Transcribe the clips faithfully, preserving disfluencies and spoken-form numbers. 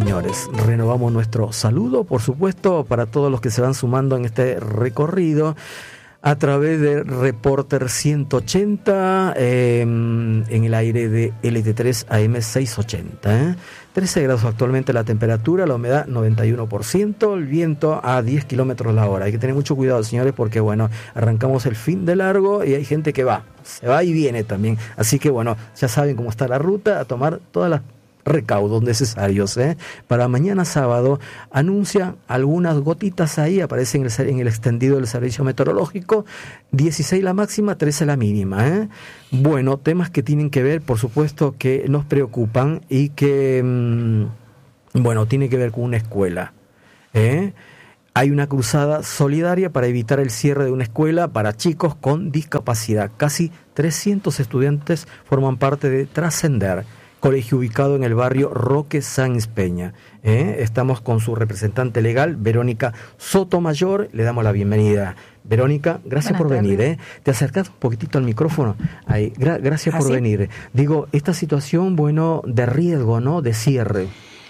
señores, renovamos nuestro saludo, por supuesto, para todos los que se van sumando en este recorrido a través de Reporter ciento ochenta eh, en el aire de L T tres A M seiscientos ochenta. ¿eh? trece grados actualmente la temperatura, la humedad noventa y uno por ciento, el viento a diez kilómetros la hora. Hay que tener mucho cuidado, señores, porque bueno, arrancamos el fin de largo y hay gente que va, se va y viene también. Así que bueno, ya saben cómo está la ruta, a tomar todas las recaudos necesarios. ¿eh? Para mañana sábado anuncia algunas gotitas ahí, aparece en el, en el extendido del servicio meteorológico, dieciséis la máxima, trece la mínima. ¿eh? Bueno, temas que tienen que ver, por supuesto, que nos preocupan y que, mmm, bueno, tiene que ver con una escuela. ¿eh? Hay una cruzada solidaria para evitar el cierre de una escuela para chicos con discapacidad. Casi trescientos estudiantes forman parte de Trascender, colegio ubicado en el barrio Roque Sáenz Peña. ¿eh? Estamos con su representante legal, Verónica Sotomayor. Le damos la bienvenida. Verónica, gracias Buenas por tardes. venir. ¿eh? Te acercas un poquitito al micrófono. Ahí. Gra- gracias ¿Ah, por sí? venir. Digo, esta situación, bueno, de riesgo, ¿no? De cierre.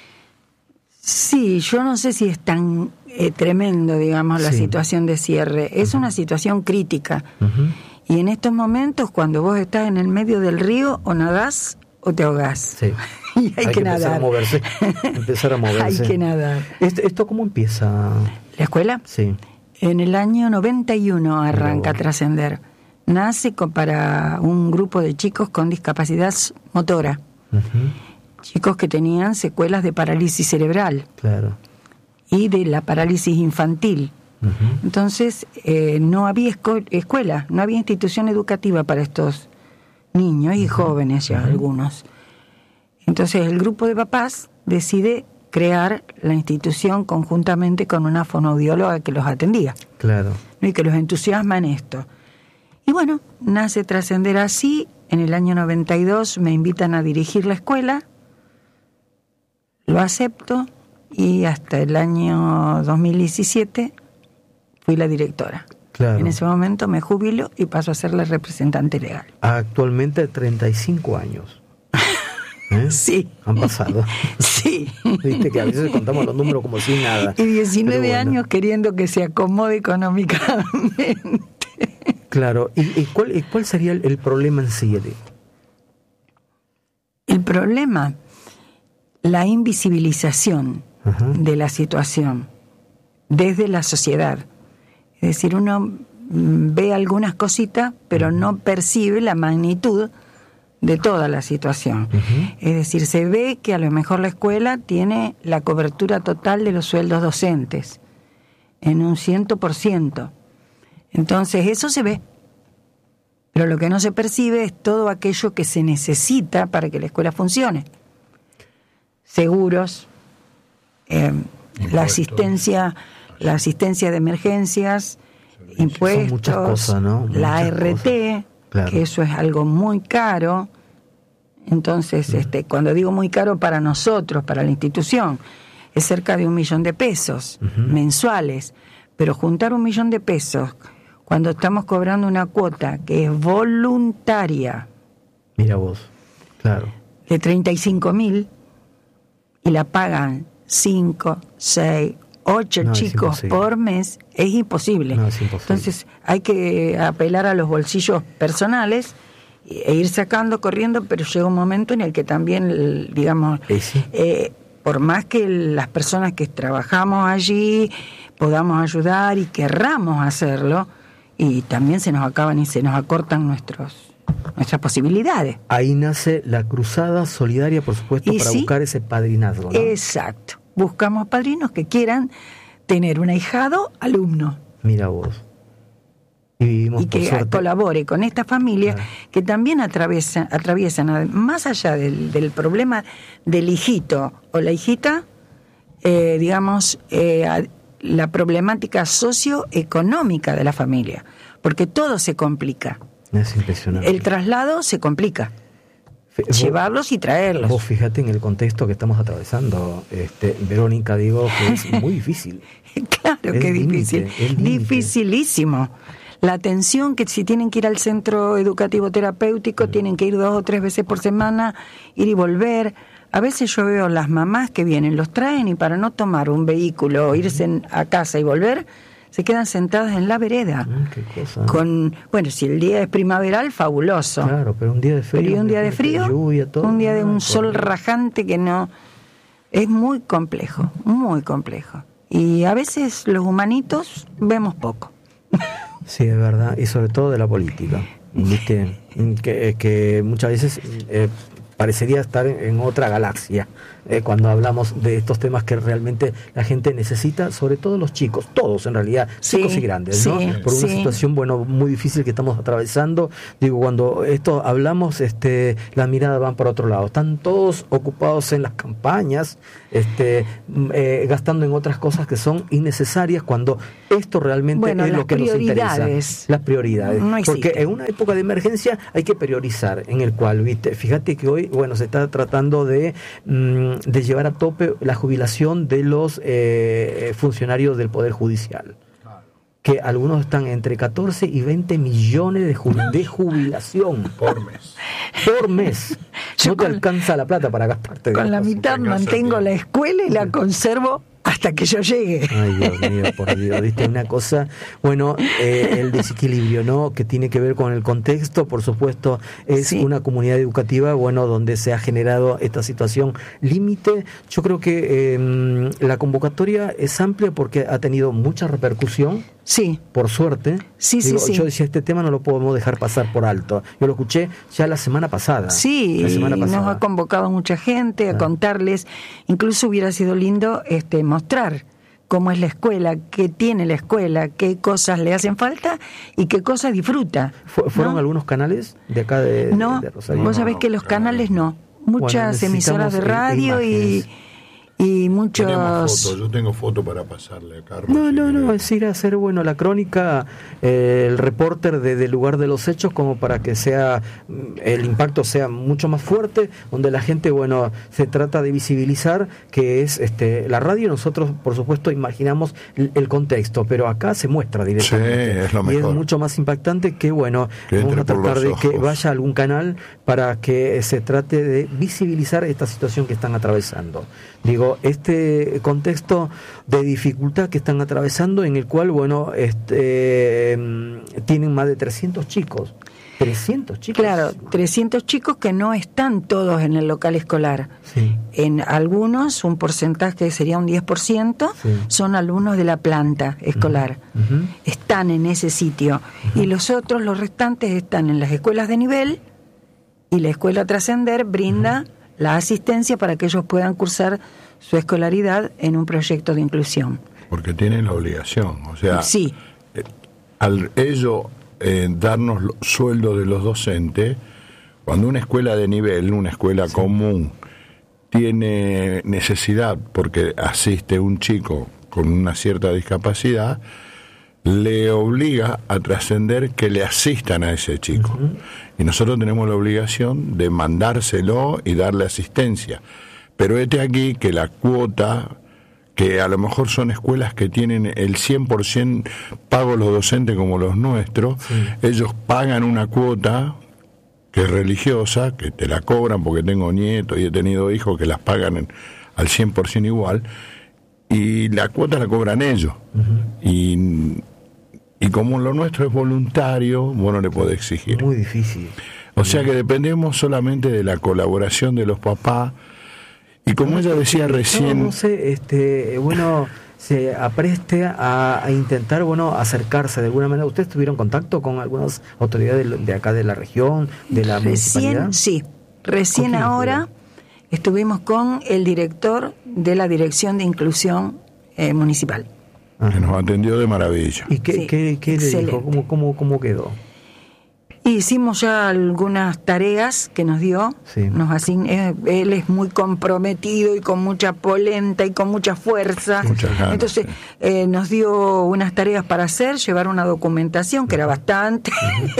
Sí, yo no sé si es tan eh, tremendo, digamos, la sí. situación de cierre. Es uh-huh. una situación crítica. Uh-huh. Y en estos momentos, cuando vos estás en el medio del río, o nadás o te ahogás. Sí. Y hay, hay que, que nadar. Empezar a moverse. empezar a moverse. Hay que nadar. ¿Esto, ¿Esto cómo empieza? ¿La escuela? Sí. En el año noventa y uno arranca Trascender. Nace con, para un grupo de chicos con discapacidad motora. Uh-huh. Chicos que tenían secuelas de parálisis cerebral. Claro. Y de la parálisis infantil. Uh-huh. Entonces, eh, no había esco- escuela, no había institución educativa para estos niños y uh-huh. jóvenes ya uh-huh. algunos. Entonces el grupo de papás decide crear la institución conjuntamente con una fonoaudióloga que los atendía. Claro. Y que los entusiasma en esto. Y bueno, nace Trascender así. En el año noventa y dos me invitan a dirigir la escuela. Lo acepto y hasta el año dos mil diecisiete fui la directora. Claro. En ese momento me jubilo y paso a ser la representante legal. Actualmente treinta y cinco años. ¿Eh? Sí. Han pasado. Sí. Viste que a veces contamos los números como si nada. Y diecinueve bueno. años queriendo que se acomode económicamente. Claro. ¿Y, y, cuál, y cuál sería el, el problema en sí? El problema, la invisibilización uh-huh. de la situación desde la sociedad. Es decir, uno ve algunas cositas, pero uh-huh. no percibe la magnitud de toda la situación. Uh-huh. Es decir, se ve que a lo mejor la escuela tiene la cobertura total de los sueldos docentes, en un ciento por ciento. Entonces, eso se ve. Pero lo que no se percibe es todo aquello que se necesita para que la escuela funcione. Seguros, eh, la asistencia... la asistencia de emergencias, impuestos, son muchas cosas, ¿no? Muchas la A R T, claro. que eso es algo muy caro. Entonces, uh-huh. este, cuando digo muy caro para nosotros, para la institución, es cerca de un millón de pesos uh-huh. mensuales. Pero juntar un millón de pesos cuando estamos cobrando una cuota que es voluntaria, mira vos, claro, de treinta y cinco mil y la pagan cinco, seis, ocho no, chicos por mes, es imposible. No, es imposible. Entonces hay que apelar a los bolsillos personales e ir sacando, corriendo, pero llega un momento en el que también, digamos, ¿Sí? eh, por más que las personas que trabajamos allí podamos ayudar y querramos hacerlo, y también se nos acaban y se nos acortan nuestros nuestras posibilidades. Ahí nace la cruzada solidaria, por supuesto, y para sí, buscar ese padrinazgo, ¿no? Exacto. Buscamos padrinos que quieran tener un ahijado alumno. Mira vos. Y, vivimos y que suerte. colabore con esta familia, claro. que también atraviesa, atraviesan, más allá del, del problema del hijito o la hijita, eh, digamos, eh, la problemática socioeconómica de la familia, porque todo se complica. Es impresionante. El traslado se complica. Llevarlos y traerlos. Vos fíjate en el contexto que estamos atravesando, este, Verónica, digo que es muy difícil. Claro es que es difícil, es dificilísimo. La atención, que si tienen que ir al centro educativo terapéutico, claro. tienen que ir dos o tres veces por semana, ir y volver, A veces yo veo las mamás que vienen, los traen y para no tomar un vehículo o irse en, a casa y volver, se quedan sentadas en la vereda. Mm, qué cosa, ¿eh? Con, bueno, si el día es primaveral, fabuloso. Claro, pero un día de frío. Pero y un día de frío, lluvia, todo, un día de un no, sol por... rajante que no... Es muy complejo, muy complejo. Y a veces los humanitos vemos poco. Sí, es verdad, y sobre todo de la política, ¿viste? que, que muchas veces eh, parecería estar en otra galaxia eh, cuando hablamos de estos temas que realmente la gente necesita, sobre todo los chicos, todos en realidad, Sí, chicos y grandes, ¿no? sí, Por una sí. situación, bueno, muy difícil que estamos atravesando. Digo, cuando esto hablamos, este, las miradas van por otro lado. Están todos ocupados en las campañas, este, eh, gastando en otras cosas que son innecesarias cuando esto realmente Bueno, es las lo que nos interesa. prioridades. Las prioridades. No Porque existen. en una época de emergencia hay que priorizar, en el cual, viste, fíjate que hoy, bueno, se está tratando de, mm, de llevar a tope la jubilación de los eh, funcionarios del Poder Judicial. Que algunos están entre catorce y veinte millones de, ju- de jubilación Por mes. por mes. Yo No te con- alcanza la plata para gastarte. Con la gastos. mitad en casa mantengo tiene. la escuela y la conservo hasta que yo llegue. Ay, Dios mío, por Dios, viste una cosa, bueno, eh, el desequilibrio, ¿no? Que tiene que ver con el contexto, por supuesto, es Sí. una comunidad educativa, bueno, donde se ha generado esta situación límite. Yo creo que eh, la convocatoria es amplia porque ha tenido mucha repercusión. Sí, Por suerte. Sí, sí, Digo, sí. Yo decía, este tema no lo podemos dejar pasar por alto. Yo lo escuché ya la semana pasada. sí, la semana y nos pasada. ha convocado mucha gente a Ah. contarles. Incluso hubiera sido lindo este mostrar cómo es la escuela, qué tiene la escuela, qué cosas le hacen falta y qué cosas disfruta. Fu- ¿Fueron ¿no? algunos canales de acá de, de- No, de Rosario? vos sabés No, que los canales canales no. Muchas Bueno, emisoras de necesitamos, eh, radio y, imágenes. y Tenemos muchos... fotos, yo tengo foto para pasarle a Carlos. No, si no, no, querés. es ir a hacer, bueno, la crónica, eh, el reporter de- del lugar de los hechos, como para que sea, mm, el impacto sea mucho más fuerte, donde la gente, bueno, se trata de visibilizar que es este la radio. Nosotros, por supuesto, imaginamos el, el contexto, pero acá se muestra directamente. Sí, es lo Y es mejor. mucho más impactante que, bueno, Que vamos entre a por tratar los de que ojos. vaya a algún canal para que se trate de visibilizar esta situación que están atravesando. Digo, este contexto de dificultad que están atravesando, en el cual, bueno, este, mm, tienen más de trescientos chicos. trescientos chicos. Claro, trescientos chicos que no están todos en el local escolar. Sí. En algunos, un porcentaje sería un diez por ciento, Sí. son alumnos de la planta escolar. Ujú. Están en ese sitio. Y los otros, los restantes, están en las escuelas de nivel y la escuela Trascender brinda la asistencia para que ellos puedan cursar su escolaridad en un proyecto de inclusión. Porque tienen la obligación. O sea, Sí, eh, al ellos eh, darnos los sueldos de los docentes, cuando una escuela de nivel, una escuela común, tiene necesidad, porque asiste un chico con una cierta discapacidad, le obliga a Trascender que le asistan a ese chico. Uh-huh. Y nosotros tenemos la obligación de mandárselo y darle asistencia. Pero este aquí que la cuota, que a lo mejor son escuelas que tienen el cien por ciento pago los docentes como los nuestros, sí. Ellos pagan una cuota que es religiosa, que te la cobran porque tengo nietos y he tenido hijos que las pagan en, al cien por ciento igual, y la cuota la cobran ellos. Uh-huh. Y, y como lo nuestro es voluntario, vos no le podés exigir. Muy difícil. O sea que dependemos solamente de la colaboración de los papás. Y como no, ella decía recién... No, no sé, este, bueno, se apreste a, a intentar, bueno, acercarse de alguna manera. ¿Ustedes tuvieron contacto con algunas autoridades de, de acá de la región, de la recién, municipalidad? Sí, recién ahora estuvimos con el director de la Dirección de Inclusión eh, Municipal. Ajá. Que nos atendió de maravilla. ¿Y qué, sí, qué, qué le dijo? ¿Cómo, cómo, cómo quedó? Hicimos ya algunas tareas que nos dio, sí. nos asign... él es muy comprometido y con mucha polenta y con mucha fuerza. Muchas ganas, Entonces sí. eh, nos dio unas tareas para hacer, llevar una documentación que era bastante,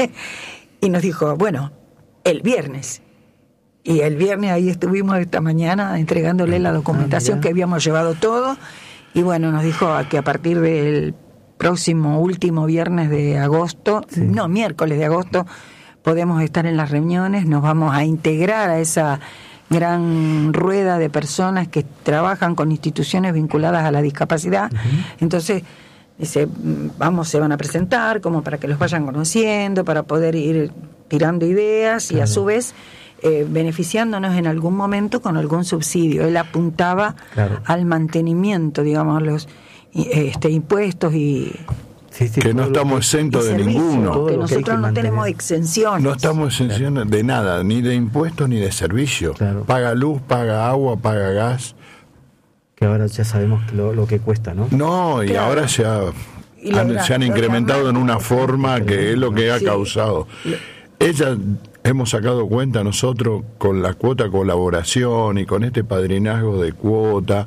y nos dijo, bueno, el viernes. Y el viernes ahí estuvimos esta mañana entregándole la documentación ah, que habíamos llevado todo, y bueno, nos dijo que a partir del próximo último viernes de agosto, sí. no, miércoles de agosto, podemos estar en las reuniones, nos vamos a integrar a esa gran rueda de personas que trabajan con instituciones vinculadas a la discapacidad. Uh-huh. Entonces, dice, vamos, se van a presentar como para que los vayan conociendo, para poder ir tirando ideas y claro. a su vez eh, beneficiándonos en algún momento con algún subsidio. Él apuntaba claro. al mantenimiento, digamos, los este, impuestos y... Sí, sí, que no estamos exentos de ninguno. Que nosotros que no tenemos exenciones. No estamos exenciones claro. de nada, ni de impuestos ni de servicios. Claro. Paga luz, paga agua, paga gas. Que ahora ya sabemos lo, lo que cuesta, ¿no? No, y claro. ahora se, ha, han, la, se han incrementado en una forma que es lo que ha sí. causado. Ella, hemos sacado cuenta nosotros con la cuota colaboración y con este padrinazgo de cuota,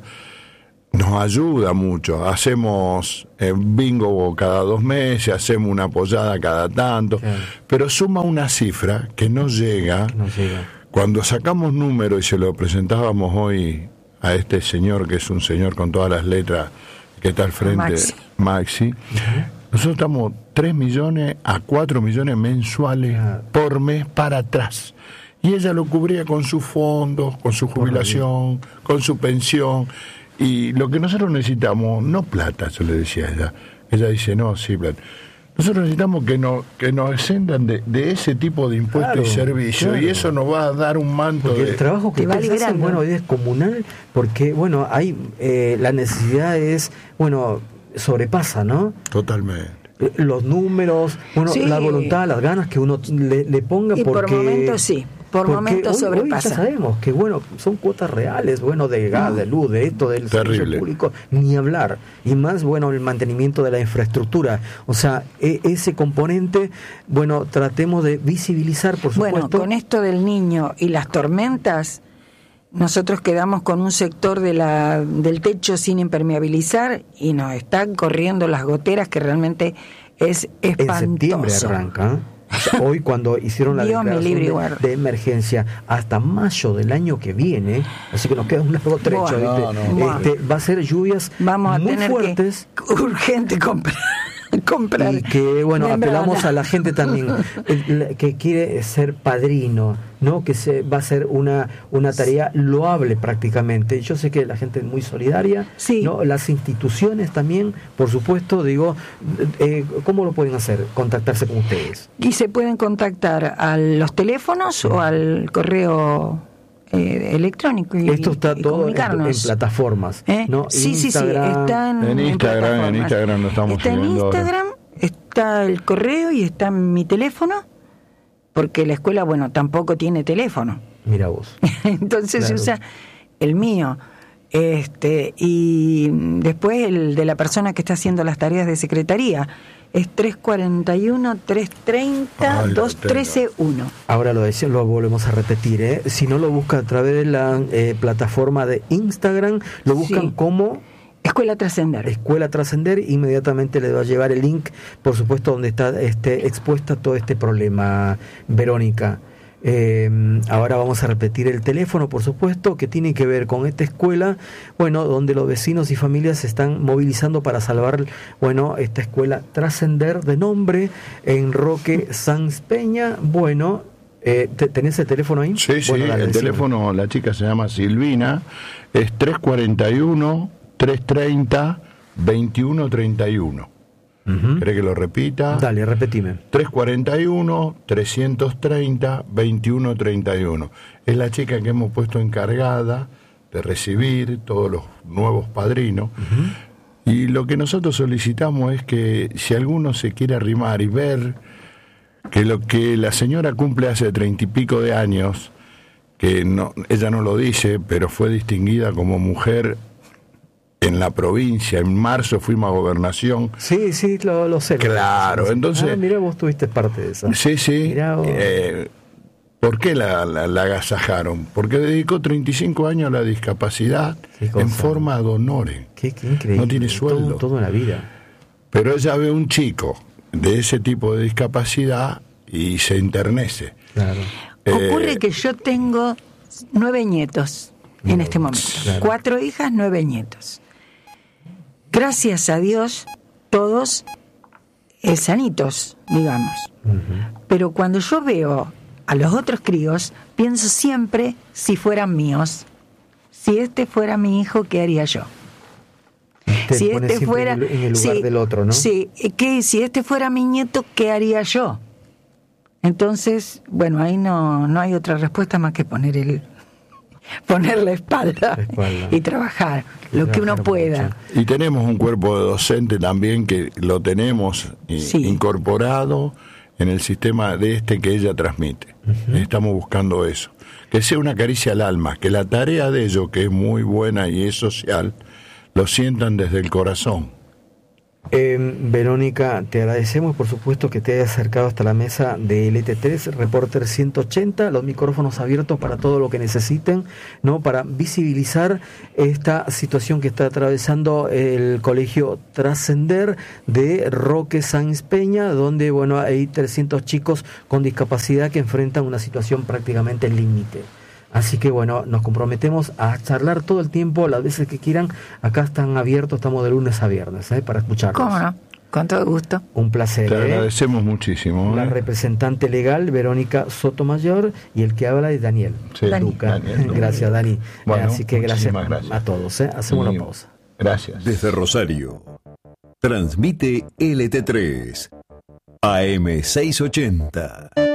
nos ayuda mucho. Hacemos eh, bingo cada dos meses, hacemos una pollada cada tanto, claro. pero suma una cifra que no llega. No llega. Cuando sacamos números y se lo presentábamos hoy a este señor, que es un señor con todas las letras que está al frente, Maxi, Maxi uh-huh. nosotros estamos tres millones a cuatro millones mensuales uh-huh. por mes para atrás. Y ella lo cubría con sus fondos, con su jubilación, con su pensión. Y lo que nosotros necesitamos, no plata, yo le decía a ella. Ella dice, no, sí, plata. Nosotros necesitamos que, no, que nos exentan de, de ese tipo de impuestos claro, y servicios, claro. y eso nos va a dar un manto porque de... el trabajo que ustedes hacen, bueno, es comunal, porque, bueno, hay eh, la necesidad es, bueno, sobrepasa, ¿no? Totalmente. Los números, bueno, sí. la voluntad, las ganas que uno le, le ponga, y porque... por momentos sí. Por momentos hoy, sobrepasa. Hoy ya sabemos que, bueno, son cuotas reales, bueno, de gas, no. de luz, de esto, del servicio público, ni hablar. Y más, bueno, el mantenimiento de la infraestructura. O sea, e- ese componente, bueno, tratemos de visibilizar, por supuesto. Bueno, con esto del niño y las tormentas, nosotros quedamos con un sector de la del techo sin impermeabilizar y nos están corriendo las goteras, que realmente es espantoso. En septiembre arranca, ¿eh? Hoy cuando hicieron la Dios declaración de, de emergencia hasta mayo del año que viene, así que nos queda un largo trecho, bueno, ¿viste? No, no. Este, va a ser lluvias Vamos a muy tener fuertes, que urgente comprar comprar y que bueno membrana. Apelamos a la gente también el, que quiere ser padrino, no, que se va a ser una una tarea loable prácticamente. Yo sé que la gente es muy solidaria, sí. no, las instituciones también, por supuesto. Digo, eh, ¿cómo lo pueden hacer? Contactarse con ustedes. Y se pueden contactar a los teléfonos sí. o al correo eh, electrónico y, esto está y todo en, en plataformas, ¿Eh? ¿no? Sí, Instagram, sí, sí, están en Instagram, en, en Instagram lo estamos está en Instagram, ahora. Está el correo y está mi teléfono, porque la escuela, bueno, tampoco tiene teléfono. Mira vos. Entonces claro. se usa el mío. Este, y después el de la persona que está haciendo las tareas de secretaría es tres cuatro uno, tres tres cero, dos uno tres uno. Ahora lo, decía, lo volvemos a repetir, ¿eh? Si no lo busca a través de la eh, plataforma de Instagram, lo buscan sí. como Escuela Trascender. Escuela Trascender, inmediatamente le va a llevar el link, por supuesto, donde está este, expuesta todo este problema, Verónica. Eh, ahora vamos a repetir el teléfono, por supuesto, que tiene que ver con esta escuela, bueno, donde los vecinos y familias se están movilizando para salvar, bueno, esta escuela Trascender de nombre en Roque Sanz Peña. Bueno, eh, ¿tenés el teléfono ahí? Sí, bueno, sí, dale, el decime. teléfono, la chica se llama Silvina, es tres cuatro uno, tres tres cero, dos uno tres uno. Uh-huh. ¿Querés que lo repita? Dale, repetime. tres cuatro uno, tres tres cero, dos uno tres uno. Es la chica que hemos puesto encargada de recibir todos los nuevos padrinos. Uh-huh. Y lo que nosotros solicitamos es que si alguno se quiere arrimar y ver que lo que la señora cumple hace treinta y pico de años, que no, ella no lo dice, pero fue distinguida como mujer en la provincia. En marzo fuimos a Gobernación. Sí, sí, lo, lo sé. Claro, entonces... Ah, mirá, vos tuviste parte de esa. Sí, sí. Eh, ¿Por qué la, la, la agasajaron? Porque dedicó treinta y cinco años a la discapacidad en forma de honores. Qué, qué increíble. No tiene sueldo. Todo, todo en la vida. Pero ella ve un chico de ese tipo de discapacidad y se enternece. Claro. Eh, Ocurre que yo tengo nueve nietos en no, este momento. Claro. Cuatro hijas, nueve nietos. Gracias a Dios, todos eh, sanitos, digamos. Uh-huh. Pero cuando yo veo a los otros críos, pienso siempre si fueran míos. Si este fuera mi hijo, ¿qué haría yo? Te si pones este fuera en el, en el lugar sí, del otro, ¿no? Sí, que si este fuera mi nieto, ¿qué haría yo? Entonces, bueno, ahí no, no hay otra respuesta más que poner el poner la espalda, la espalda. y trabajar lo que uno pueda. Mucho. Y tenemos un cuerpo de docente también que lo tenemos Sí. incorporado en el sistema de este que ella transmite. Uh-huh. Estamos buscando eso. Que sea una caricia al alma, que la tarea de ellos, que es muy buena y es social, lo sientan desde el corazón. Eh, Verónica, te agradecemos por supuesto que te hayas acercado hasta la mesa de L T tres, Reporter ciento ochenta, los micrófonos abiertos para todo lo que necesiten, ¿no? Para visibilizar esta situación que está atravesando el Colegio Trascender de Roque Sáenz Peña, donde bueno, hay trescientos chicos con discapacidad que enfrentan una situación prácticamente límite. Así que bueno, nos comprometemos a charlar todo el tiempo, las veces que quieran. Acá están abiertos, estamos de lunes a viernes, ¿eh? Para escucharlos. ¿Cómo no? Con todo gusto. Un placer. Te ¿eh? agradecemos muchísimo. La ¿eh? representante legal, Verónica Sotomayor, y el que habla es Daniel. Sí, Luca. Daniel, Gracias, Dani. Bueno, Así que gracias, gracias a todos. ¿eh? Hacemos sí. la pausa. Gracias. Desde Rosario, transmite L T tres, A M seiscientos ochenta.